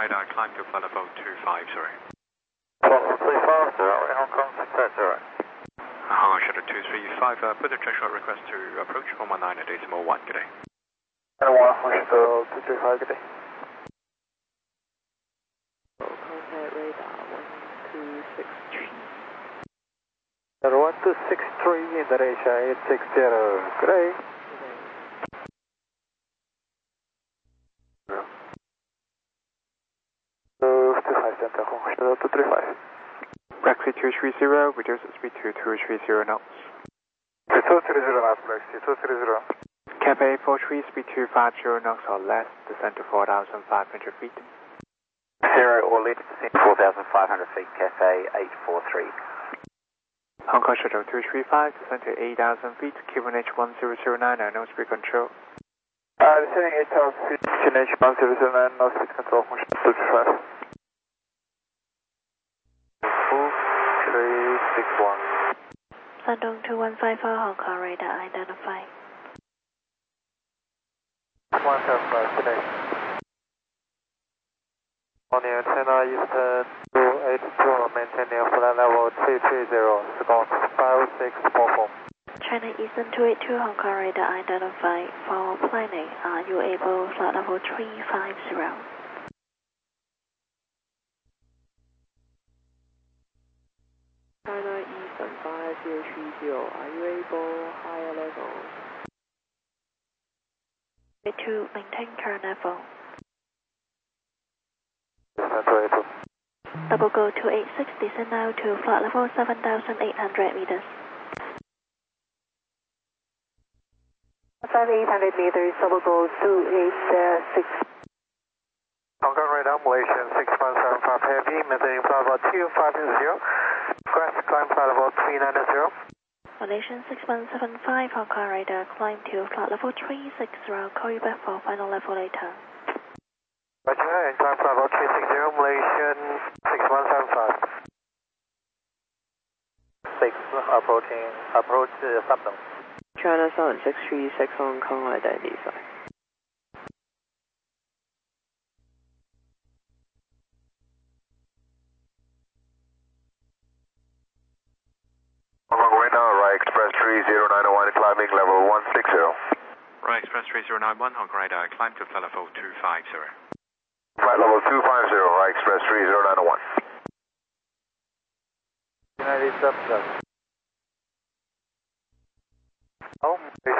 radar, climb to flight level 250. 250, Hong Kong 680. Hong Kong Shuttle 235, put the threshold request to approach 119.1, good day. And 1 Hong Shuttle 235, good day. Contact radar 1263. 1263, Indonesia 860, good day. Taxi 230, reduce speed to 230 knots. 230 knots, Taxi 230. Cathay 43, speed 250 knots or less, descend to 4,500 feet. 0 or lead to 4,500 feet, Cathay 843. Hong Kong Shuttle 235, descend to 8,000 feet, QNH 1009, no speed control. Descending 8,000 feet, QNH 1009, no speed control, Hong Shuttle 235. 361. Shandong 2154, Hong Kong radar identified. 175 today. Morning, China Eastern 282, maintaining flight level 330, scope 5644. China Eastern 282, Hong Kong radar identified. For planning, are you able flight level 350? China Eastern 5030, are you able higher level? To maintain current level. Double go 286, descend now to flight level 7,800 meters. 7,800 meters, double go 286. Hong Kong radar, Malaysian 6175 heavy, maintaining flight level 250. Request climb flight level 390. Malaysian 6175, Hong Kong radar, climb to flight level 360, call you back for final level later. Roger, and climb flight level 360, Malaysian 6175. 6, approach Subdom. China Southern 636, Hong Kong identified. Hong Kong radar, right express 3091, climbing level 160. Right, Express 3091, Hong Kong radar, climb to flight level 250. Flight level 250, right express 3091. United Subdom. Oh,